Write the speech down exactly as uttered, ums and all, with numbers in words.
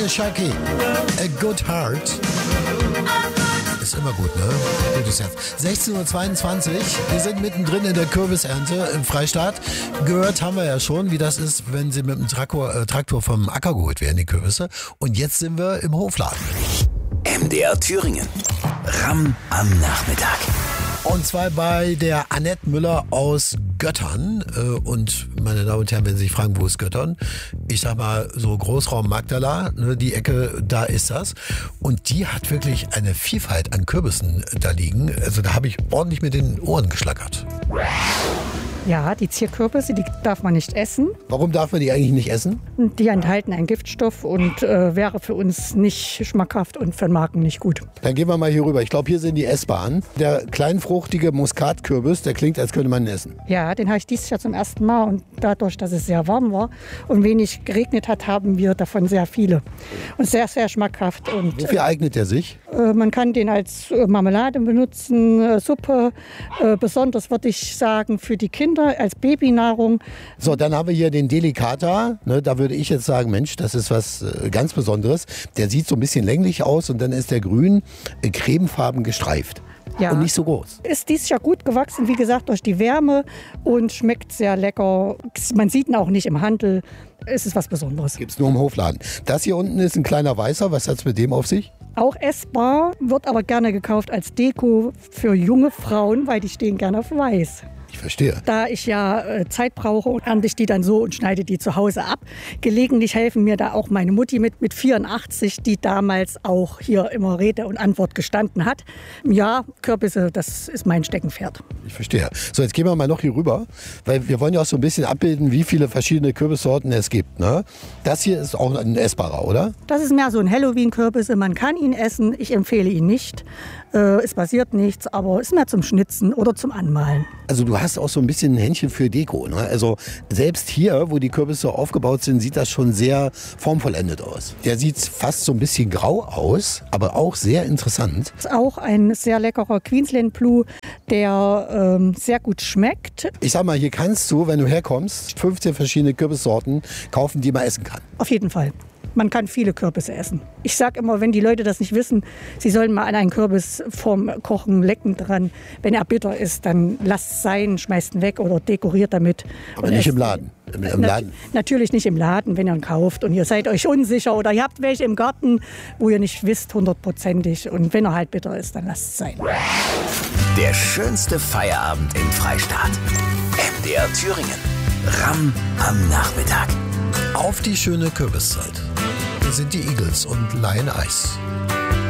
Nagasaki, A Good Heart. Ist immer gut, ne? Gutes Herz. sechzehn Uhr zweiundzwanzig, wir sind mittendrin in der Kürbisernte im Freistaat. Gehört haben wir ja schon, wie das ist, wenn sie mit dem Traktor, äh, Traktor vom Acker geholt werden, die Kürbisse. Und jetzt sind wir im Hofladen. M D R Thüringen. Ramm am Nachmittag. Und zwar bei der Annette Müller aus Göttern. Und meine Damen und Herren, wenn Sie sich fragen, wo ist Göttern? Ich sag mal, so Großraum Magdala, ne, die Ecke, da ist das. Und die hat wirklich eine Vielfalt an Kürbissen da liegen. Also da habe ich ordentlich mit den Ohren geschlackert. Ja, die Zierkürbisse, die darf man nicht essen. Warum darf man die eigentlich nicht essen? Die enthalten einen Giftstoff und äh, wäre für uns nicht schmackhaft und für den Magen nicht gut. Dann gehen wir mal hier rüber. Ich glaube, hier sind die essbaren. Der kleinfruchtige Muskatkürbis, der klingt, als könnte man ihn essen. Ja, den habe ich dieses Jahr zum ersten Mal. Und dadurch, dass es sehr warm war und wenig geregnet hat, haben wir davon sehr viele. Und sehr, sehr schmackhaft. Und, Wofür eignet der sich? Äh, man kann den als äh, Marmelade benutzen, äh, Suppe. Äh, besonders würde ich sagen für die Kinder. Als Babynahrung. So, dann haben wir hier den Delicata. Ne, da würde ich jetzt sagen, Mensch, das ist was äh, ganz Besonderes. Der sieht so ein bisschen länglich aus und dann ist der grün, äh, cremefarben gestreift. Ja. Und nicht so groß. Ist dieses Jahr gut gewachsen, wie gesagt, durch die Wärme und schmeckt sehr lecker. Man sieht ihn auch nicht im Handel. Es ist was Besonderes. Gibt es nur im Hofladen. Das hier unten ist ein kleiner Weißer. Was hat es mit dem auf sich? Auch essbar, wird aber gerne gekauft als Deko für junge Frauen, weil die stehen gerne auf Weiß. Ich verstehe. Da ich ja äh, Zeit brauche, ernte ich die dann so und schneide die zu Hause ab. Gelegentlich helfen mir da auch meine Mutti mit, mit vierundachtzig, die damals auch hier immer Rede und Antwort gestanden hat. Ja, Kürbisse, das ist mein Steckenpferd. Ich verstehe. So, jetzt gehen wir mal noch hier rüber, weil wir wollen ja auch so ein bisschen abbilden, wie viele verschiedene Kürbissorten es gibt. Ne? Das hier ist auch ein essbarer, oder? Das ist mehr so ein Halloween-Kürbis. Man kann ihn essen, ich empfehle ihn nicht. Äh, es passiert nichts, aber ist mehr zum Schnitzen oder zum Anmalen. Also du hast auch so ein bisschen ein Händchen für Deko. Ne? Also selbst hier, wo die Kürbisse aufgebaut sind, sieht das schon sehr formvollendet aus. Der sieht fast so ein bisschen grau aus, aber auch sehr interessant. Das ist auch ein sehr leckerer Queensland Blue, der ähm, sehr gut schmeckt. Ich sag mal, hier kannst du, wenn du herkommst, fünfzehn verschiedene Kürbissorten kaufen, die man essen kann. Auf jeden Fall. Man kann viele Kürbisse essen. Ich sage immer, wenn die Leute das nicht wissen, sie sollen mal an einen Kürbis vorm Kochen lecken dran. Wenn er bitter ist, dann lasst es sein, schmeißt ihn weg oder dekoriert damit. Aber nicht im Laden. Im, im Laden. Na, natürlich nicht im Laden, wenn ihr ihn kauft und ihr seid euch unsicher oder ihr habt welche im Garten, wo ihr nicht wisst, hundertprozentig. Und wenn er halt bitter ist, dann lasst es sein. Der schönste Feierabend im Freistaat. M D R Thüringen. Ramm am Nachmittag. Auf die schöne Kürbiszeit. Hier sind die Eagles und Lion Ice.